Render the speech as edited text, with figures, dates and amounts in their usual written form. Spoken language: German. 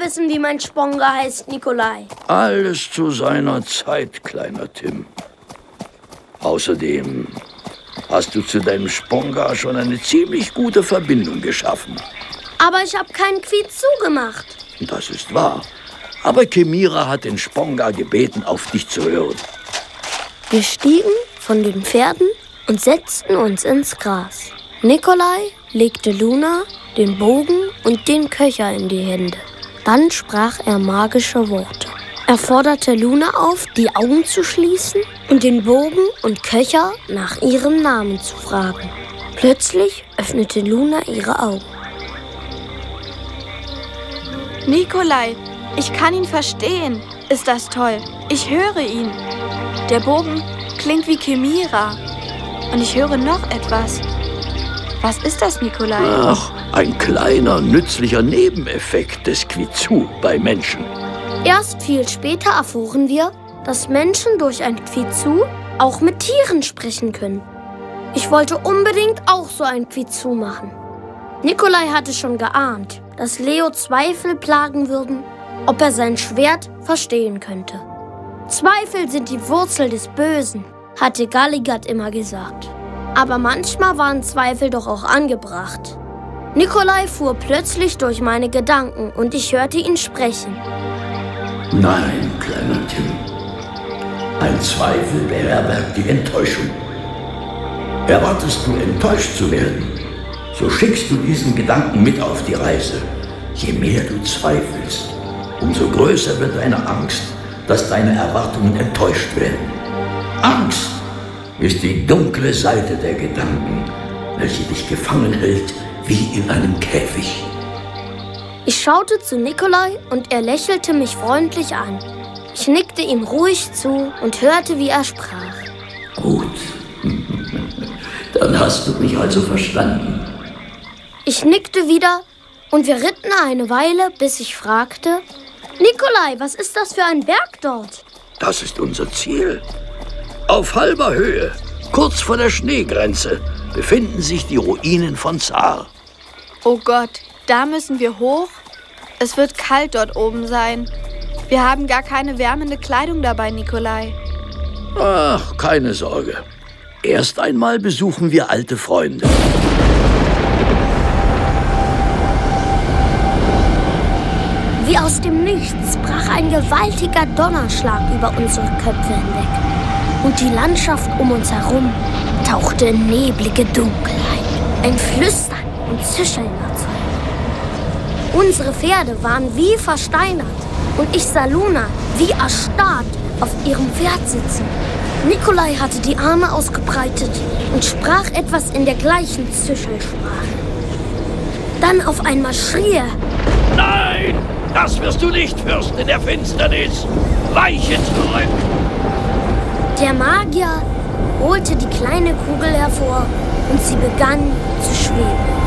wissen, wie mein Sponga heißt, Nikolai. Alles zu seiner Zeit, kleiner Tim. Außerdem hast du zu deinem Sponga schon eine ziemlich gute Verbindung geschaffen. Aber ich habe keinen Quizu gemacht. Das ist wahr. Aber Kemira hat den Sponga gebeten, auf dich zu hören. Wir stiegen von den Pferden und setzten uns ins Gras. Nikolai legte Luna den Bogen und den Köcher in die Hände. Dann sprach er magische Worte. Er forderte Luna auf, die Augen zu schließen und den Bogen und Köcher nach ihrem Namen zu fragen. Plötzlich öffnete Luna ihre Augen. Nikolai, ich kann ihn verstehen. Ist das toll? Ich höre ihn. Der Bogen klingt wie Kemira. Und ich höre noch etwas. Was ist das, Nikolai? Ach, ein kleiner, nützlicher Nebeneffekt des Quizu bei Menschen. Erst viel später erfuhren wir, dass Menschen durch ein Quizu auch mit Tieren sprechen können. Ich wollte unbedingt auch so ein Quizu machen. Nikolai hatte schon geahnt, dass Leo Zweifel plagen würden, ob er sein Schwert verstehen könnte. Zweifel sind die Wurzel des Bösen, hatte Galligat immer gesagt. Aber manchmal waren Zweifel doch auch angebracht. Nikolai fuhr plötzlich durch meine Gedanken und ich hörte ihn sprechen. Nein, kleiner Tim. Ein Zweifel beherbergt die Enttäuschung. Erwartest du, enttäuscht zu werden, so schickst du diesen Gedanken mit auf die Reise. Je mehr du zweifelst, umso größer wird deine Angst, dass deine Erwartungen enttäuscht werden. Angst ist die dunkle Seite der Gedanken, welche dich gefangen hält wie in einem Käfig. Ich schaute zu Nikolai und er lächelte mich freundlich an. Ich nickte ihm ruhig zu und hörte, wie er sprach. Gut, dann hast du mich also verstanden. Ich nickte wieder und wir ritten eine Weile, bis ich fragte, Nikolai, was ist das für ein Berg dort? Das ist unser Ziel. Auf halber Höhe, kurz vor der Schneegrenze, befinden sich die Ruinen von Zar. Oh Gott, da müssen wir hoch? Es wird kalt dort oben sein. Wir haben gar keine wärmende Kleidung dabei, Nikolai. Ach, keine Sorge. Erst einmal besuchen wir alte Freunde. Wie aus dem Nichts brach ein gewaltiger Donnerschlag über unsere Köpfe hinweg. Und die Landschaft um uns herum tauchte in neblige Dunkelheit. Ein Flüstern und Zischeln erzeugt. Unsere Pferde waren wie versteinert und ich sah Luna wie erstarrt auf ihrem Pferd sitzen. Nikolai hatte die Arme ausgebreitet und sprach etwas in der gleichen Zischelsprache. Dann auf einmal schrie er: Nein, das wirst du nicht, Fürstin der Finsternis. Weiche zurück. Der Magier holte die kleine Kugel hervor und sie begann zu schweben.